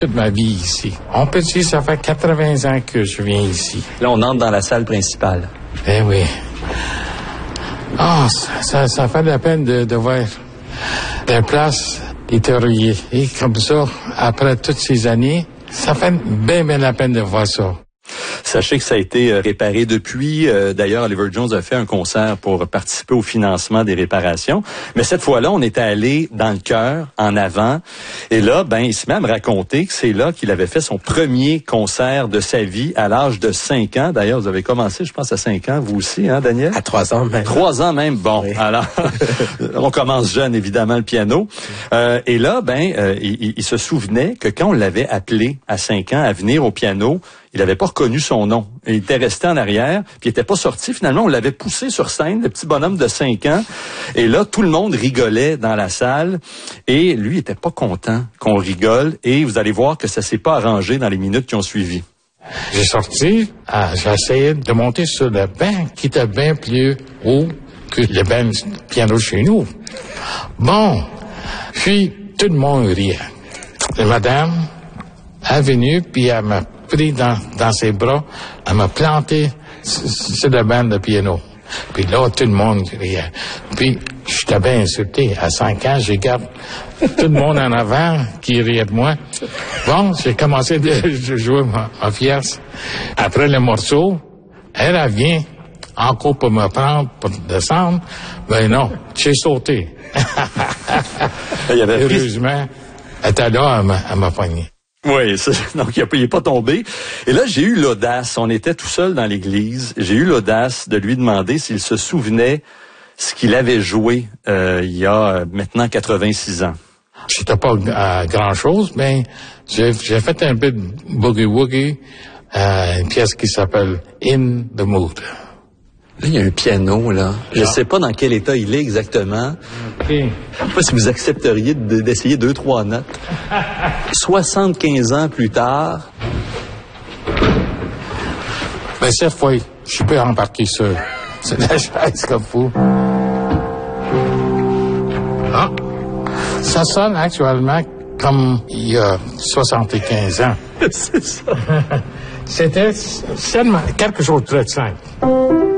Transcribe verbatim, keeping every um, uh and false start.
toute ma vie ici. On peut dire que ça fait quatre-vingts ans que je viens ici. Là, on entre dans la salle principale. Eh oui. Ah, oh, ça, ça, ça fait la peine de, de voir la place détériorée. Et comme ça, après toutes ces années, ça fait bien, bien la peine de voir ça. Sachez que ça a été réparé depuis. Euh, d'ailleurs, Oliver Jones a fait un concert pour participer au financement des réparations. Mais cette fois-là, on était allé dans le cœur, en avant. Et là, ben, il se met à me raconter que c'est là qu'il avait fait son premier concert de sa vie à l'âge de cinq ans. D'ailleurs, vous avez commencé, je pense, à cinq ans, vous aussi, hein, Daniel? À trois ans même. Trois ans même. Bon, oui. Alors, on commence jeune, évidemment, le piano. Euh, et là, ben, euh, il, il se souvenait que quand on l'avait appelé à cinq ans à venir au piano, il n'avait pas reconnu son nom. Il était resté en arrière, puis il n'était pas sorti. Finalement, on l'avait poussé sur scène, le petit bonhomme de cinq ans. Et là, tout le monde rigolait dans la salle. Et lui, il était pas content qu'on rigole. Et vous allez voir que ça s'est pas arrangé dans les minutes qui ont suivi. J'ai sorti, ah, j'ai essayé de monter sur le banc qui était bien plus haut que le banc de piano chez nous. Bon, puis tout le monde riait. Et madame est venue, puis elle m'a pris dans, dans ses bras, elle m'a planté sur le banc de piano. Puis là, tout le monde riait. Puis, j'étais bien insulté. À cinq ans, j'ai gardé tout le monde en avant qui riait de moi. Bon, j'ai commencé de jouer ma, ma pièce. Après le morceau, elle, elle vient encore pour me prendre, pour descendre. Ben non, j'ai sauté. Il y avait Heureusement, elle était là, elle m'a, elle m'a pogné. Oui, donc il n'est pas tombé. Et là, j'ai eu l'audace, on était tout seul dans l'église, j'ai eu l'audace de lui demander s'il se souvenait ce qu'il avait joué euh, il y a euh, maintenant quatre-vingt-six ans. C'était pas euh, grand-chose, mais j'ai, j'ai fait un peu de boogie-woogie, euh, une pièce qui s'appelle « In the Mood ». Là, il y a un piano, là. Je ne sais pas dans quel état il est exactement. Okay. Je ne sais pas si vous accepteriez de, d'essayer deux, trois notes. soixante-quinze ans plus tard. Ben, cette fois, je peux embarquer sur, sur la chaise comme fou. Ah. Ça sonne actuellement comme il y a soixante-quinze ans. C'est ça. C'était seulement quelque chose de très simple.